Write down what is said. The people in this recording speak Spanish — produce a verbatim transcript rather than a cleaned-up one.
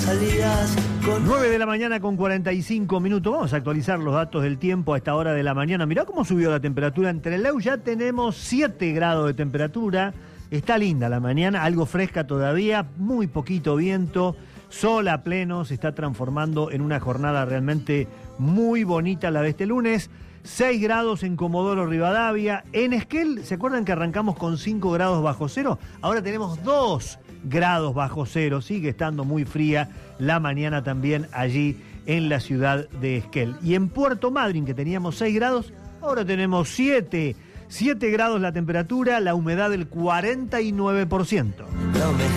salías con... nueve de la mañana con cuarenta y cinco minutos. Vamos a actualizar los datos del tiempo a esta hora de la mañana. Mirá cómo subió la temperatura en Trelew. Ya tenemos siete grados de temperatura. Está linda la mañana, algo fresca todavía, muy poquito viento, sol a pleno, se está transformando en una jornada realmente muy bonita la de este lunes. seis grados en Comodoro Rivadavia. En Esquel, ¿se acuerdan que arrancamos con cinco grados bajo cero? Ahora tenemos dos grados bajo cero. Sigue estando muy fría la mañana también allí en la ciudad de Esquel. Y en Puerto Madryn, que teníamos seis grados, ahora tenemos siete. siete grados la temperatura, la humedad del cuarenta y nueve por ciento. No me